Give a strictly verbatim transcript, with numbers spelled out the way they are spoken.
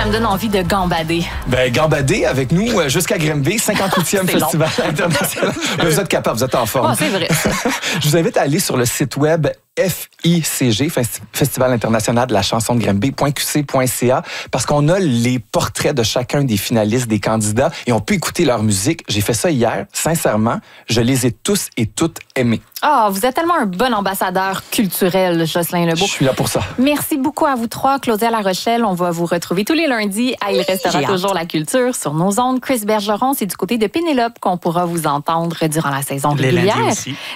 me donne envie de gambader. Ben, gambader avec nous euh, jusqu'à Grimby, cinquante-huitième Festival international. Ben, vous êtes capable, vous êtes en forme. Oh, c'est vrai. Je vous invite à aller sur le site web F I C G, Festival international de la chanson de Grimby, .qc.ca, parce qu'on a les portraits de chacun des finalistes, des candidats, et on peut écouter leur musique. J'ai fait ça hier. Sincèrement, je les ai tous et toutes aimés. Ah, oh, vous êtes tellement un bon ambassadeur culturel, Jocelyn Lebeau. Je suis là pour ça. Merci beaucoup à vous trois. Claudia La Rochelle, on va vous retrouver tous les lundis à Il restera toujours la culture sur nos ondes. Chris Bergeron, c'est du côté de Pénélope qu'on pourra vous entendre durant la saison Les régulière. lundis aussi.